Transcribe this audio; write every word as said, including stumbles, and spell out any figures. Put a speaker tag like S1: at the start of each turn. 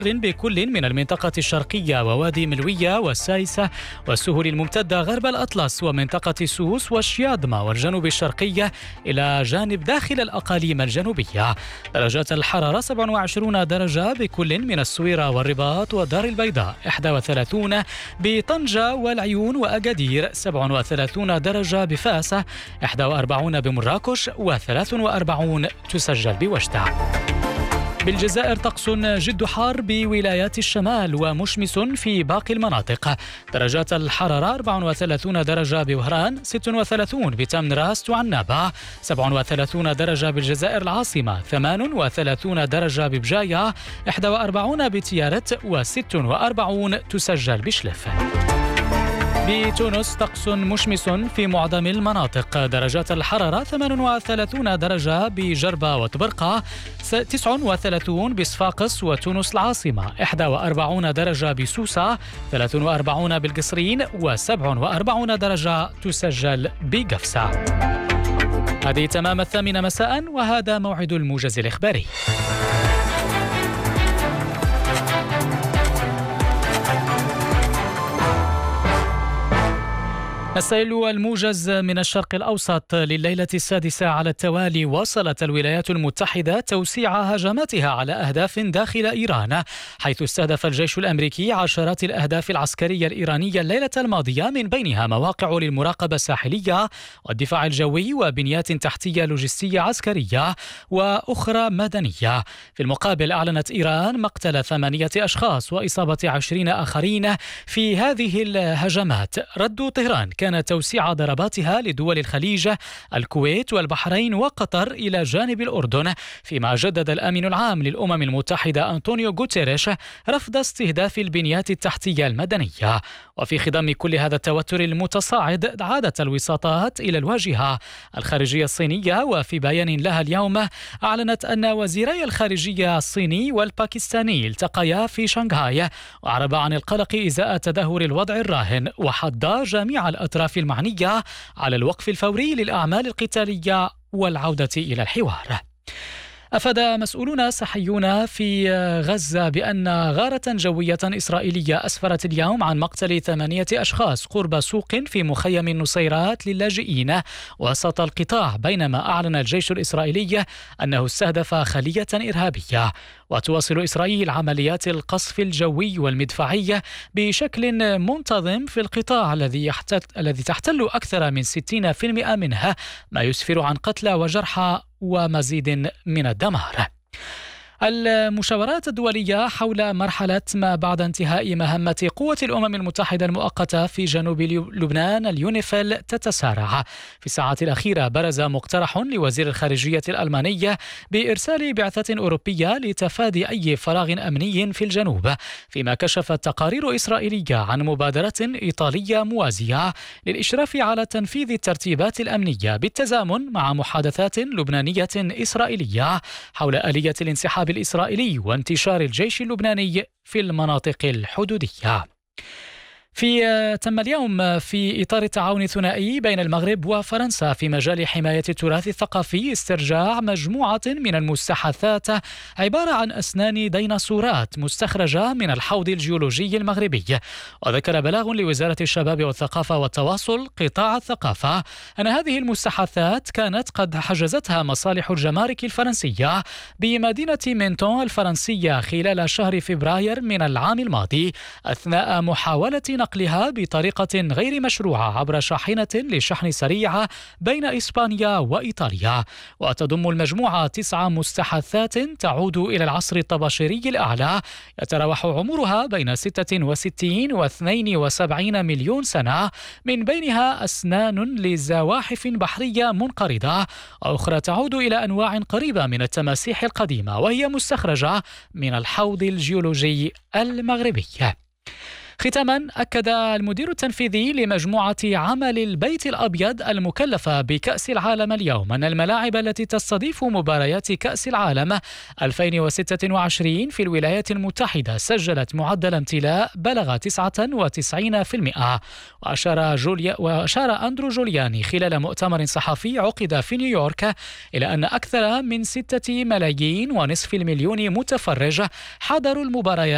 S1: بكل من المنطقة الشرقية ووادي ملوية والسايسة والسهول الممتدة غرب الأطلس ومنطقة سوس والشياضمة والجنوب الشرقية إلى جانب داخل الأقاليم الجنوبية. درجات الحرارة سبعة وعشرين درجة بكل من السويرة والرباط والدار البيضاء، إحدى وثلاثين بطنجة والعيون وأكادير، سبعة وثلاثين درجة بفاس، إحدى وأربعين بمراكش، وثلاث وأربعين تسجل بوجدة. بالجزائر طقس جد حار بولايات الشمال ومشمس في باقي المناطق. درجات الحرارة أربعة وثلاثين درجة بوهران، ستة وثلاثين بتمنراست وعنابة، سبعة وثلاثين درجة بالجزائر العاصمة، ثمانية وثلاثين درجة ببجاية، إحدى وأربعين بتيارت، وست وأربعين تسجل بشلف. بتونس طقس مشمس في معظم المناطق. درجات الحرارة ثمانية وثلاثين درجة بجربة وطبرقة، تسعة وثلاثين بصفاقس وتونس العاصمة، إحدى وأربعين درجة بسوسة، ثلاثة وأربعين بالقصرين، وسبعة وأربعين درجة تسجل بقفصة. هذه تمام الثامنة مساء، وهذا موعد الموجز الإخباري. السيل الموجز من الشرق الأوسط. لليلة السادسة على التوالي واصلت الولايات المتحدة توسيع هجماتها على أهداف داخل إيران، حيث استهدف الجيش الأمريكي عشرات الأهداف العسكرية الإيرانية الليلة الماضية، من بينها مواقع للمراقبة الساحلية والدفاع الجوي وبنيات تحتية لوجستية عسكرية وأخرى مدنية. في المقابل أعلنت إيران مقتل ثمانية أشخاص وإصابة عشرين آخرين في هذه الهجمات. رد طهران كان توسيع ضرباتها لدول الخليج، الكويت والبحرين وقطر إلى جانب الأردن، فيما جدد الأمين العام للأمم المتحدة أنطونيو غوتيريش رفض استهداف البنيات التحتية المدنية. وفي خضم كل هذا التوتر المتصاعد عادت الوساطات إلى الواجهة الخارجية الصينية، وفي بيان لها اليوم أعلنت أن وزيري الخارجية الصيني والباكستاني التقيا في شنغهاي وأعربا عن القلق إزاء تدهور الوضع الراهن، وحض جميع الأطراف المعنية على الوقف الفوري للأعمال القتالية والعودة إلى الحوار. أفاد مسؤولون صحيون في غزة بأن غارة جوية إسرائيلية أسفرت اليوم عن مقتل ثمانية أشخاص قرب سوق في مخيم النصيرات للاجئين وسط القطاع، بينما أعلن الجيش الإسرائيلي أنه استهدف خلية إرهابية. وتواصل إسرائيل عمليات القصف الجوي والمدفعي بشكل منتظم في القطاع الذي الذي تحتل أكثر من ستين بالمئة منه، ما يسفر عن قتلى وجرحى ومزيد من الدمار. المشاورات الدولية حول مرحلة ما بعد انتهاء مهمة قوة الأمم المتحدة المؤقتة في جنوب لبنان اليونيفيل تتسارع. في الساعات الأخيرة برز مقترح لوزير الخارجية الألماني بإرسال بعثة أوروبية لتفادي أي فراغ أمني في الجنوب، فيما كشفت تقارير إسرائيلية عن مبادرة إيطالية موازية للإشراف على تنفيذ الترتيبات الأمنية بالتزامن مع محادثات لبنانية إسرائيلية حول آلية الانسحاب الإسرائيلي وانتشار الجيش اللبناني في المناطق الحدودية. في تم اليوم في إطار التعاون الثنائي بين المغرب وفرنسا في مجال حماية التراث الثقافي استرجاع مجموعة من المستحدثات عبارة عن أسنان ديناصورات مستخرجة من الحوض الجيولوجي المغربي. وذكر بلاغ لوزارة الشباب والثقافة والتواصل قطاع الثقافة أن هذه المستحدثات كانت قد حجزتها مصالح الجمارك الفرنسية بمدينة مينتون الفرنسية خلال شهر فبراير من العام الماضي، أثناء محاولة نقلها بطريقة غير مشروعة عبر شاحنة لشحن سريع بين إسبانيا وإيطاليا. وتضم المجموعة تسع مستحدثات تعود إلى العصر الطباشيري الأعلى، يتراوح عمرها بين ستة وستين واثنين وسبعين مليون سنة، من بينها أسنان لزواحف بحرية منقرضة، وأخرى تعود إلى أنواع قريبة من التماسيح القديمة، وهي مستخرجة من الحوض الجيولوجي المغربي. ختاما، أكد المدير التنفيذي لمجموعة عمل البيت الأبيض المكلفة بكأس العالم اليوم أن الملاعب التي تستضيف مباريات كأس العالم ألفين وستة وعشرين في الولايات المتحدة سجلت معدل امتلاء بلغ تسعة وتسعين بالمئة. وأشار, جوليا وأشار أندرو جولياني خلال مؤتمر صحفي عقد في نيويورك إلى أن أكثر من ستة ملايين ونصف المليون متفرج حضروا المباريات